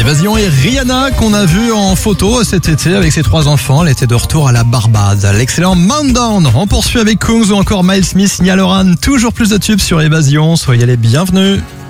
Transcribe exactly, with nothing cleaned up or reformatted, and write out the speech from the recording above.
Évasion et Rihanna qu'on a vu en photo cet été avec ses trois enfants. Elle était de retour à la Barbade. L'excellent Man Down. On poursuit avec Kungs ou encore Miles Smith, Niall Horan. Toujours plus de tubes sur Évasion. Soyez les bienvenus.